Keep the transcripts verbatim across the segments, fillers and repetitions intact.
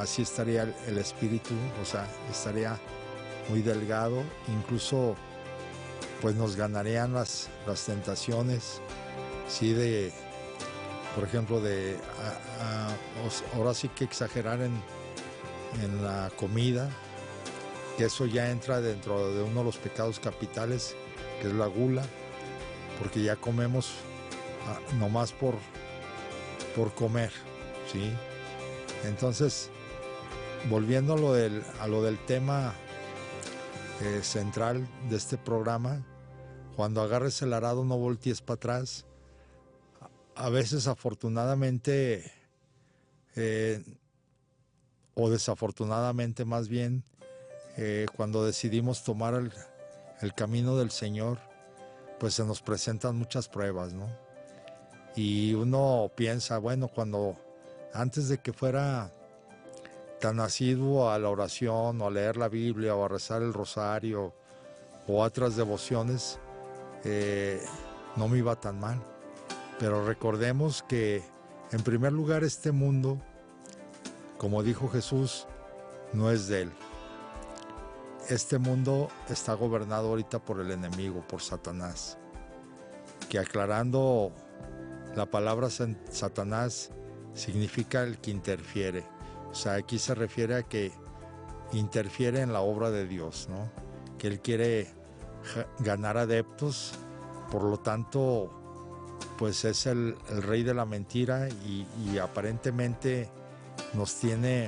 así estaría el, el espíritu, o sea, estaría muy delgado, incluso pues nos ganarían las, las tentaciones, sí, de, por ejemplo, de a, a, ahora sí que exagerar en, en la comida, que eso ya entra dentro de uno de los pecados capitales, que es la gula, porque ya comemos a, nomás por, por comer, ¿sí? Entonces, volviendo a lo del, a lo del tema eh, central de este programa, cuando agarres el arado no voltees para atrás. A veces afortunadamente, eh, o desafortunadamente más bien, eh, cuando decidimos tomar el, el camino del Señor, pues se nos presentan muchas pruebas, ¿no? Y uno piensa, bueno, cuando antes de que fuera tan asiduo a la oración o a leer la Biblia o a rezar el rosario o a otras devociones, eh, no me iba tan mal. Pero recordemos que en primer lugar este mundo, como dijo Jesús, no es de Él. Este mundo está gobernado ahorita por el enemigo, por Satanás. Que aclarando la palabra Satanás significa el que interfiere. O sea, aquí se refiere a que interfiere en la obra de Dios, ¿no? Que Él quiere ganar adeptos, por lo tanto, pues es el, el rey de la mentira y, y aparentemente nos tiene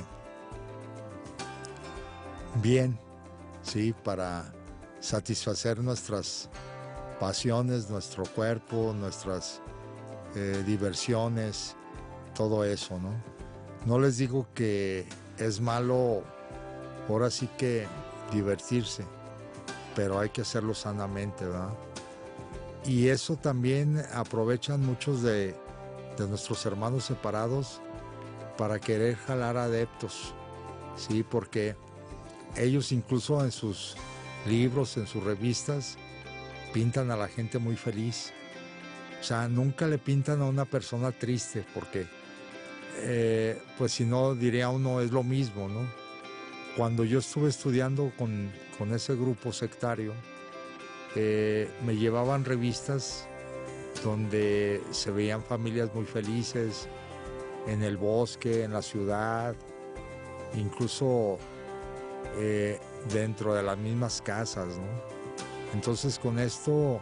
bien, ¿sí? Para satisfacer nuestras pasiones, nuestro cuerpo, nuestras eh, diversiones, todo eso, ¿no? No les digo que es malo, ahora sí que divertirse, pero hay que hacerlo sanamente, ¿verdad? Y eso también aprovechan muchos de, de nuestros hermanos separados para querer jalar adeptos, ¿sí? Porque ellos incluso en sus libros, en sus revistas, pintan a la gente muy feliz. O sea, nunca le pintan a una persona triste, porque eh, pues si no, diría uno, es lo mismo, ¿no? Cuando yo estuve estudiando con, con ese grupo sectario, eh, me llevaban revistas donde se veían familias muy felices, en el bosque, en la ciudad, incluso eh, dentro de las mismas casas, ¿no? Entonces con esto,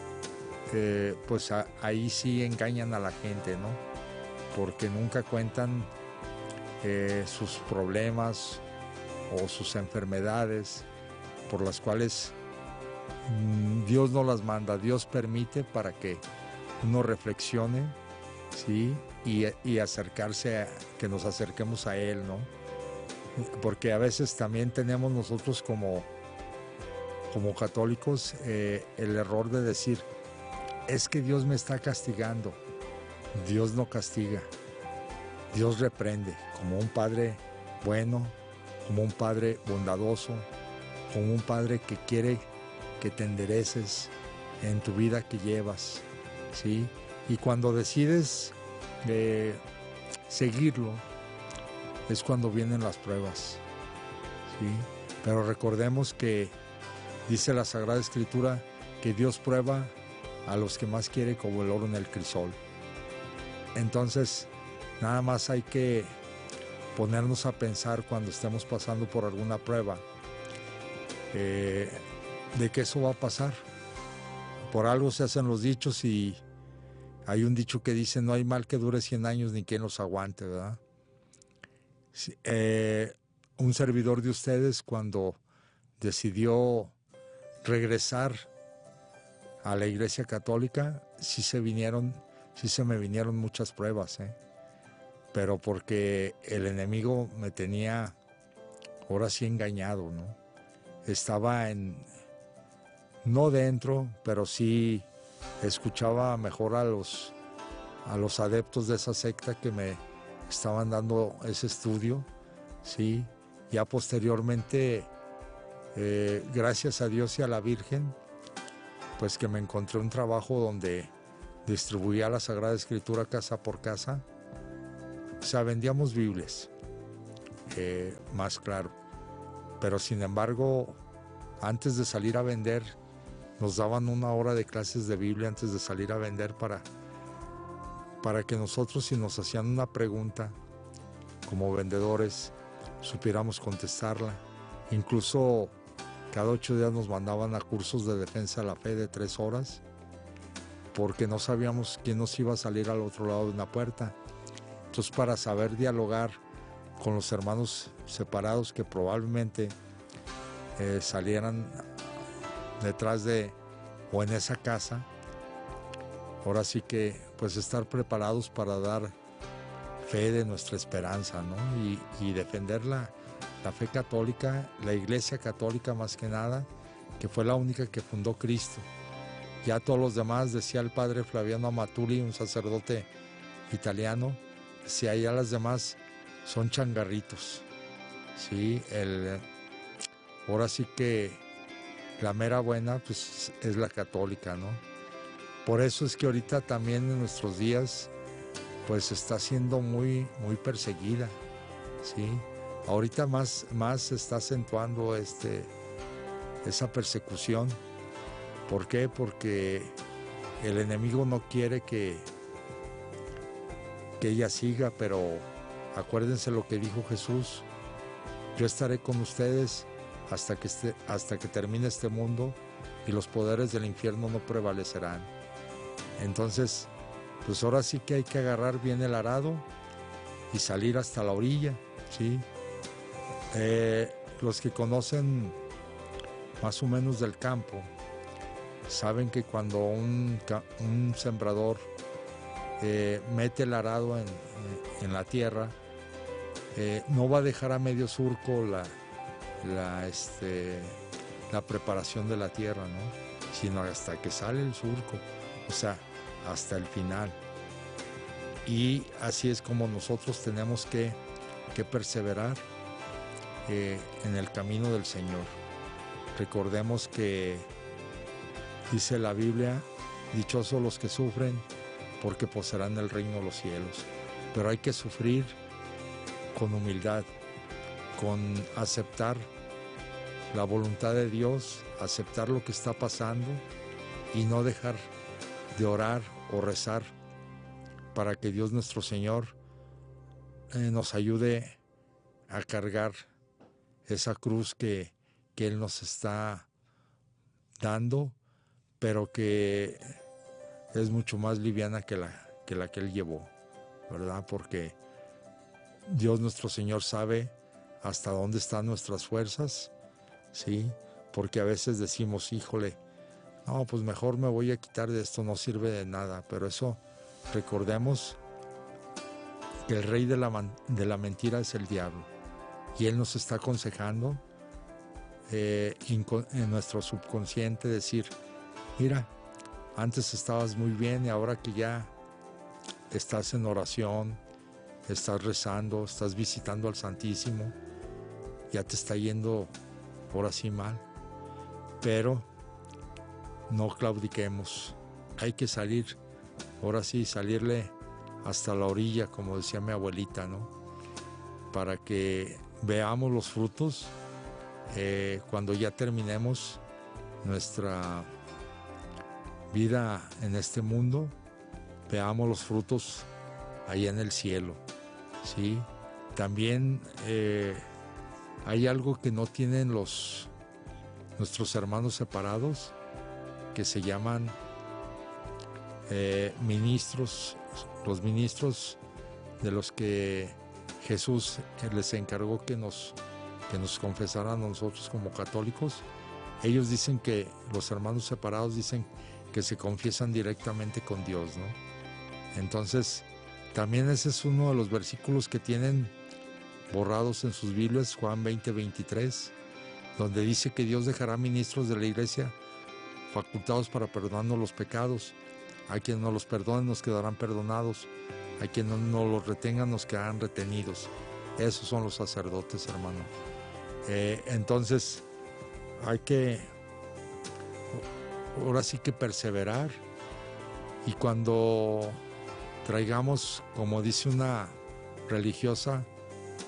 eh, pues a, ahí sí engañan a la gente, ¿no? Porque nunca cuentan eh, sus problemas o sus enfermedades por las cuales mmm, Dios no las manda, Dios permite para que uno reflexione, ¿sí? Y, y acercarse, a, que nos acerquemos a Él, ¿no? Porque a veces también tenemos nosotros como, como católicos eh, el error de decir, es que Dios me está castigando. Dios no castiga, Dios reprende, como un padre bueno, como un padre bondadoso, como un padre que quiere que te endereces en tu vida que llevas, ¿sí? Y cuando decides eh, seguirlo, es cuando vienen las pruebas, ¿sí? Pero recordemos que dice la Sagrada Escritura que Dios prueba a los que más quiere como el oro en el crisol. Entonces, nada más hay que ponernos a pensar cuando estemos pasando por alguna prueba eh, de que eso va a pasar. Por algo se hacen los dichos y hay un dicho que dice no hay mal que dure cien años ni quien los aguante, ¿verdad? Sí, eh, un servidor de ustedes cuando decidió regresar a la Iglesia Católica, sí se vinieron, sí se me vinieron muchas pruebas, ¿eh? Pero porque el enemigo me tenía ahora sí engañado, ¿no? Estaba en, no dentro, pero sí escuchaba mejor a los, a los adeptos de esa secta que me estaban dando ese estudio, ¿sí? Ya posteriormente, eh, gracias a Dios y a la Virgen, pues que me encontré un trabajo donde distribuía la Sagrada Escritura casa por casa. O sea, vendíamos Biblias, eh, más claro. Pero sin embargo, antes de salir a vender, nos daban una hora de clases de Biblia antes de salir a vender para, para que nosotros, si nos hacían una pregunta como vendedores, supiéramos contestarla. Incluso cada ocho días nos mandaban a cursos de defensa de la fe de tres horas, porque no sabíamos quién nos iba a salir al otro lado de una puerta. Entonces, para saber dialogar con los hermanos separados que probablemente eh, salieran detrás de o en esa casa, ahora sí que pues estar preparados para dar fe de nuestra esperanza, ¿no? Y, y defender la, la fe católica, la Iglesia Católica más que nada, que fue la única que fundó Cristo. Ya todos los demás, decía el padre Flaviano Amatuli, un sacerdote italiano, decía, ya las demás son changarritos, ¿sí? El, ahora sí que la mera buena pues es la católica, ¿no? Por eso es que ahorita también en nuestros días pues está siendo muy, muy perseguida, ¿sí? Ahorita más, más se está acentuando este, esa persecución. ¿Por qué? Porque el enemigo no quiere que, que ella siga, pero acuérdense lo que dijo Jesús: yo estaré con ustedes hasta que, este, hasta que termine este mundo y los poderes del infierno no prevalecerán. Entonces, pues ahora sí que hay que agarrar bien el arado y salir hasta la orilla, ¿sí? Eh, los que conocen más o menos del campo saben que cuando un, un sembrador eh, mete el arado en, en la tierra, eh, no va a dejar a medio surco la, la, este, la preparación de la tierra, ¿no? Sino hasta que sale el surco, o sea, hasta el final. Y así es como nosotros tenemos que, que perseverar eh, en el camino del Señor. Recordemos que dice la Biblia: dichosos los que sufren, porque poseerán el reino de los cielos. Pero hay que sufrir con humildad, con aceptar la voluntad de Dios, aceptar lo que está pasando y no dejar de orar o rezar para que Dios nuestro Señor eh, nos ayude a cargar esa cruz que, que Él nos está dando, pero que es mucho más liviana que la, que la que Él llevó, ¿verdad? Porque Dios nuestro Señor sabe hasta dónde están nuestras fuerzas, ¿sí? Porque a veces decimos, híjole, no, pues mejor me voy a quitar de esto, no sirve de nada. Pero eso, recordemos que el rey de la, de la mentira es el diablo, y él nos está aconsejando eh, en nuestro subconsciente decir, mira, antes estabas muy bien y ahora que ya estás en oración, estás rezando, estás visitando al Santísimo, ya te está yendo ahora sí mal. Pero no claudiquemos, hay que salir, ahora sí, salirle hasta la orilla, como decía mi abuelita, ¿no? Para que veamos los frutos eh, cuando ya terminemos nuestra vida en este mundo, veamos los frutos allá en el cielo, ¿sí? También eh, hay algo que no tienen los nuestros hermanos separados, que se llaman eh, ministros, los ministros de los que Jesús les encargó que nos, que nos confesaran a nosotros como católicos. Ellos dicen que los hermanos separados dicen que se confiesan directamente con Dios, ¿no? Entonces, también ese es uno de los versículos que tienen borrados en sus Biblias, Juan veinte, veintitrés, donde dice que Dios dejará ministros de la iglesia facultados para perdonarnos los pecados. A quienes no los perdonen nos quedarán perdonados, a quienes no los retengan nos quedarán retenidos. Esos son los sacerdotes, hermano. Eh, entonces hay que, ahora sí que perseverar, y cuando traigamos, como dice una religiosa,